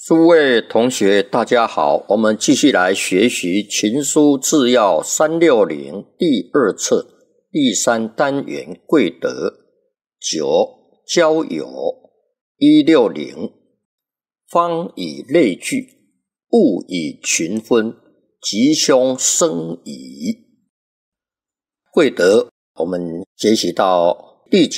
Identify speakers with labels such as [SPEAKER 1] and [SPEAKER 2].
[SPEAKER 1] 诸位同学大家好，我们继续来学习情书治要360第二册第3单元贵德。9交友。160方以类聚，物以群分，吉凶生矣。贵德我们学习到第9